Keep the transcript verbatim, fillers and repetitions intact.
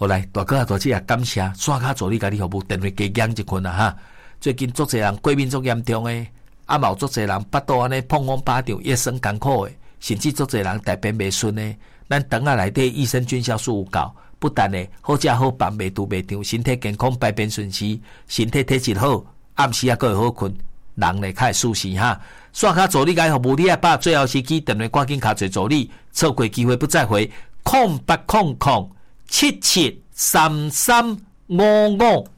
好来，大哥啊，大姐啊，感谢山骹助理甲你服务，电话加养一困啊哈。最近足侪人过敏足严重诶，啊嘛有足侪人巴肚安尼碰风巴掌，夜深艰苦诶，甚至足侪人大便袂顺诶。咱肠仔内底益生菌酵素有够，不但呢好食好饭，袂肚袂胀，身体健康，排便顺时，身体体质好，暗时啊阁会好困，人呢较会舒适哈。山骹助理甲服务，你啊把最后时机电话赶紧卡做助理，错过机会不再回，空八空空七七三三五五。